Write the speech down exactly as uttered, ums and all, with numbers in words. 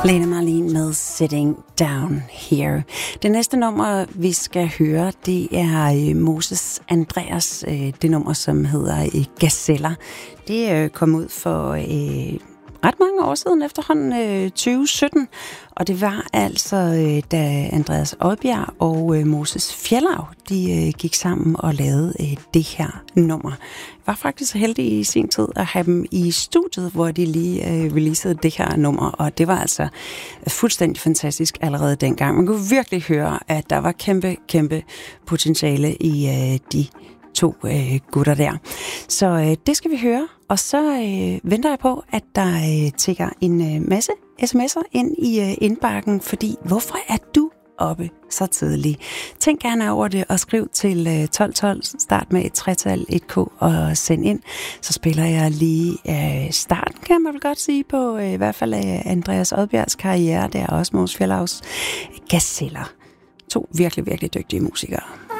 Lena Marlin med Sitting Down Here. Det næste nummer, vi skal høre, det er Moses Andreas. Det nummer, som hedder Gazeller. Det kom ud for øh, ret mange år siden, efterhånden øh, tyve sytten. Og det var altså, øh, da Andreas Odbjerg og øh, Moses Fjellaug, de øh, gik sammen og lavede øh, det her nummer. Jeg var faktisk så heldig i sin tid at have dem i studiet, hvor de lige øh, releasede det her nummer, og det var altså fuldstændig fantastisk allerede dengang. Man kunne virkelig høre, at der var kæmpe, kæmpe potentiale i øh, de to øh, gutter der. Så øh, det skal vi høre, og så øh, venter jeg på, at der øh, tikker en øh, masse sms'er ind i øh, indbakken, fordi hvorfor er du oppe så tidligt? Tænk gerne over det og skriv til øh, tolv tolv, start med et tretal, et k og send ind. Så spiller jeg lige øh, starten, kan man vel godt sige, på øh, i hvert fald øh, Andreas Odbjergs karriere, der er også Moses Fjellaugs Gazeller. To virkelig, virkelig dygtige musikere.